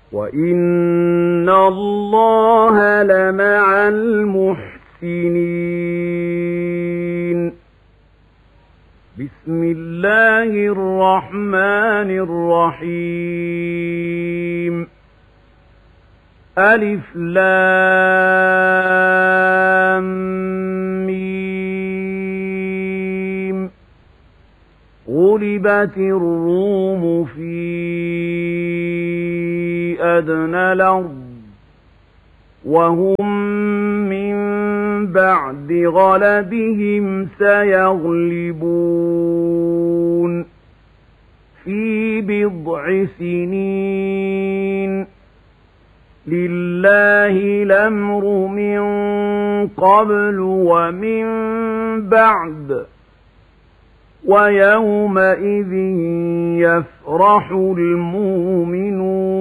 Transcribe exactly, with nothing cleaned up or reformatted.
وَإِنَّ اللَّهَ لَمَعَ الْمُحْسِنِينَ. بسم الله الرحمن الرحيم. ألف لام ميم. غلبت الروم في أدنى الأرض وهم من بعد غلبهم سيغلبون في بضع سنين. لله الأمر من قبل ومن بعد ويومئذ يفرح المؤمنون